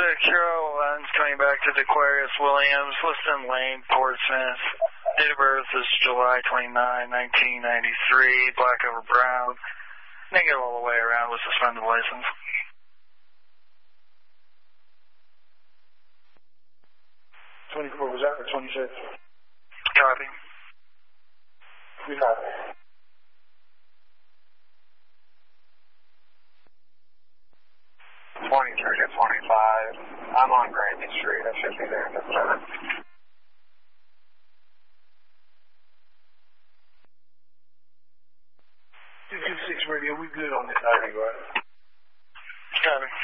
Carol Lenz coming back to the Aquarius Williams, Liston Lane, Portsmouth. Date of birth is July 29, 1993, black over brown. Negative all the way around with suspended license. Was that for 26? Copy. We copy. to 25. I'm on Granby Street. I should be there in this time. Radio, we good on this, right? Copy.